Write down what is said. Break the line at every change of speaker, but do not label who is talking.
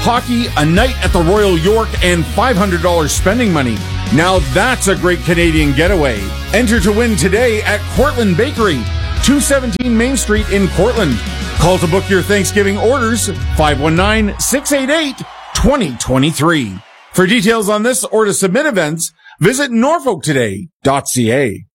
hockey, a night at the Royal York, and $500 spending money. Now that's a great Canadian getaway. Enter to win today at Cortland Bakery, 217 Main Street in Cortland. Call to book your Thanksgiving orders, 519-688-2023. For details on this or to submit events, visit norfolktoday.ca.